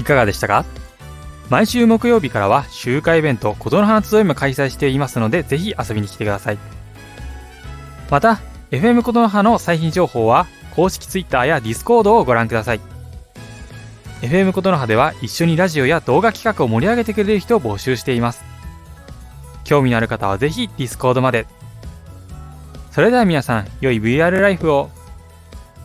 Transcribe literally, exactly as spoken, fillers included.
いかがでしたか？毎週木曜日からは集会イベント琴の花集いも開催していますので、ぜひ遊びに来てください。また エフエム 琴の葉の最新情報は公式 Twitter や Discord をご覧ください。 エフエム 琴の葉では一緒にラジオや動画企画を盛り上げてくれる人を募集しています。興味のある方はぜひ Discord まで。それでは皆さん、良い ブイアール ライフを。